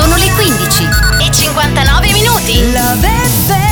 Sono le 15:59. Love FM.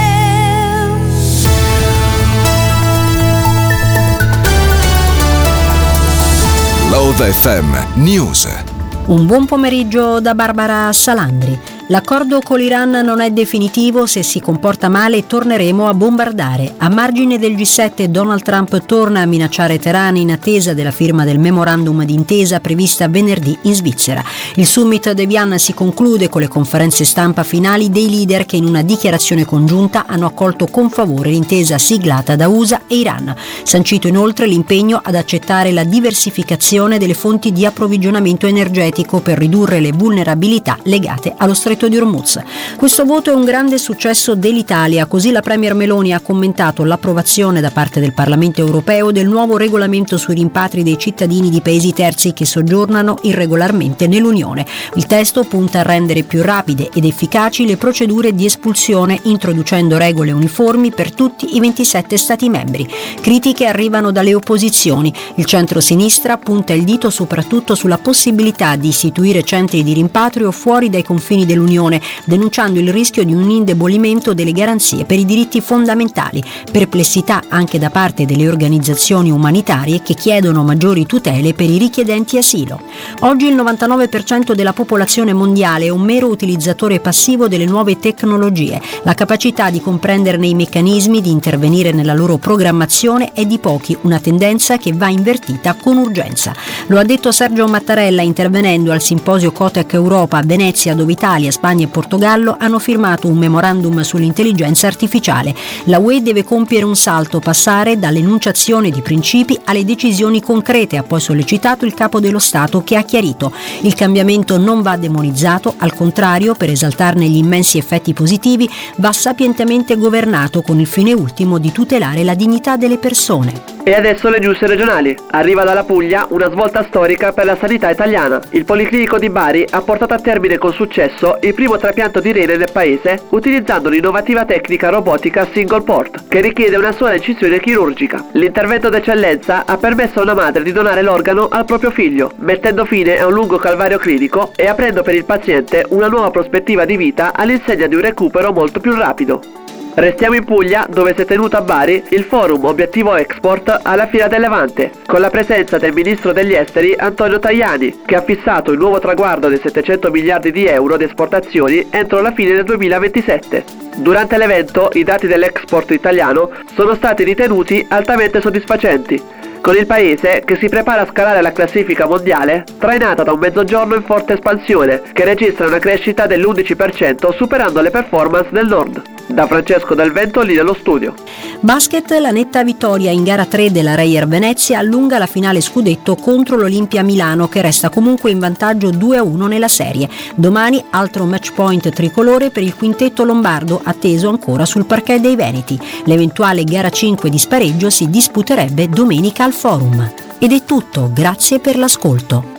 Love FM News. Un buon pomeriggio da Barbara Salandri. L'accordo con l'Iran non è definitivo, se si comporta male torneremo a bombardare. A margine del G7 Donald Trump torna a minacciare Teheran in attesa della firma del memorandum d'intesa prevista venerdì in Svizzera. Il summit di Evian si conclude con le conferenze stampa finali dei leader che in una dichiarazione congiunta hanno accolto con favore l'intesa siglata da USA e Iran. Sancito inoltre l'impegno ad accettare la diversificazione delle fonti di approvvigionamento energetico per ridurre le vulnerabilità legate allo Stretto di Hormuz. Questo voto è un grande successo dell'Italia, così la Premier Meloni ha commentato l'approvazione da parte del Parlamento europeo del nuovo regolamento sui rimpatri dei cittadini di paesi terzi che soggiornano irregolarmente nell'Unione. Il testo punta a rendere più rapide ed efficaci le procedure di espulsione, introducendo regole uniformi per tutti i 27 Stati membri. Critiche arrivano dalle opposizioni. Il centro-sinistra punta il dito soprattutto sulla possibilità di istituire centri di rimpatrio fuori dai confini dell'Unione, denunciando il rischio di un indebolimento delle garanzie per i diritti fondamentali. Perplessità anche da parte delle organizzazioni umanitarie che chiedono maggiori tutele per i richiedenti asilo. Oggi il 99% della popolazione mondiale è un mero utilizzatore passivo delle nuove tecnologie. La capacità di comprenderne i meccanismi, di intervenire nella loro programmazione è di pochi, una tendenza che va invertita con urgenza. Lo ha detto Sergio Mattarella intervenendo al simposio Cotec Europa a Venezia, dove Italia, Spagna e Portogallo hanno firmato un memorandum sull'intelligenza artificiale. La UE deve compiere un salto, passare dall'enunciazione di principi alle decisioni concrete, ha poi sollecitato il capo dello Stato, che ha chiarito: il cambiamento non va demonizzato, al contrario, per esaltarne gli immensi effetti positivi va sapientemente governato con il fine ultimo di tutelare la dignità delle persone. E adesso le news regionali. Arriva dalla Puglia una svolta storica per la sanità italiana. Il Policlinico di Bari ha portato a termine con successo il primo trapianto di rene nel paese utilizzando l'innovativa tecnica robotica single port, che richiede una sola incisione chirurgica. L'intervento d'eccellenza ha permesso a una madre di donare l'organo al proprio figlio, mettendo fine a un lungo calvario clinico e aprendo per il paziente una nuova prospettiva di vita all'insegna di un recupero molto più rapido. Restiamo in Puglia, dove si è tenuto a Bari il forum Obiettivo Export alla Fiera del Levante, con la presenza del ministro degli esteri Antonio Tajani, che ha fissato il nuovo traguardo dei 700 miliardi di euro di esportazioni entro la fine del 2027. Durante l'evento i dati dell'export italiano sono stati ritenuti altamente soddisfacenti, con il paese che si prepara a scalare la classifica mondiale, trainata da un mezzogiorno in forte espansione, che registra una crescita dell'11%, superando le performance del nord. Da Francesco Del Vento, lì nello studio. Basket, la netta vittoria in gara 3 della Reyer Venezia allunga la finale scudetto contro l'Olimpia Milano, che resta comunque in vantaggio 2-1 nella serie. Domani altro match point tricolore per il quintetto lombardo, atteso ancora sul parquet dei Veneti. L'eventuale gara 5 di spareggio si disputerebbe domenica al Forum. Ed è tutto, grazie per l'ascolto.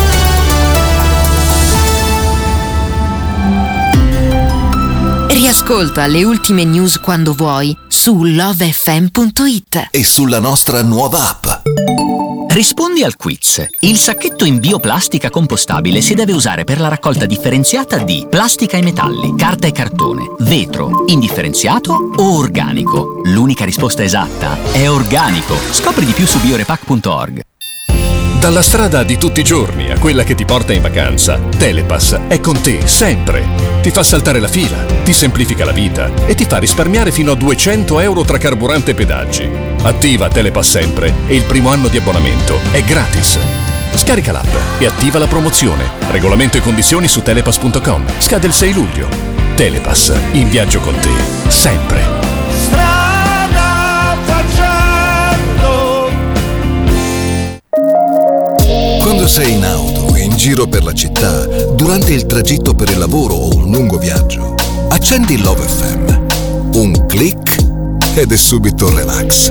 Riascolta le ultime news quando vuoi su lovefm.it E sulla nostra nuova app. Rispondi al quiz. Il sacchetto in bioplastica compostabile si deve usare per la raccolta differenziata di plastica e metalli, carta e cartone, vetro, indifferenziato o organico. L'unica risposta esatta è organico. Scopri di più su biorepack.org. Dalla strada di tutti i giorni a quella che ti porta in vacanza, Telepass è con te sempre. Ti fa saltare la fila, ti semplifica la vita e ti fa risparmiare fino a 200 euro tra carburante e pedaggi. Attiva Telepass sempre e il primo anno di abbonamento è gratis. Scarica l'app e attiva la promozione. Regolamento e condizioni su telepass.com. Scade il 6 luglio. Telepass, in viaggio con te, sempre. Quando sei in auto e in giro per la città, durante il tragitto per il lavoro o un lungo viaggio, accendi Love FM. Un click ed è subito relax.